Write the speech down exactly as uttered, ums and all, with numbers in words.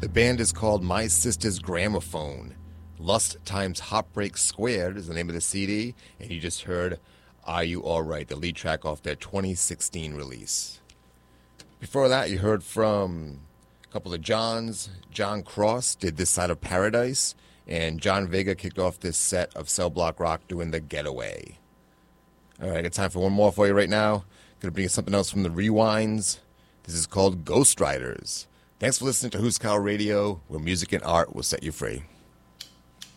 The band is called My Sister's Gramophone. Lust times Heartbreak Squared is the name of the C D, and you just heard Are You Alright, the lead track off their twenty sixteen release. Before that, you heard from a couple of Johns. John Cross did This Side of Paradise, and John Vega kicked off this set of Cell Block Rock doing The Getaway. All right, I got time for one more for you right now. Going to bring you something else from the Rewinds. This is called Ghost Riders. Thanks for listening to Who's Cow Radio, where music and art will set you free.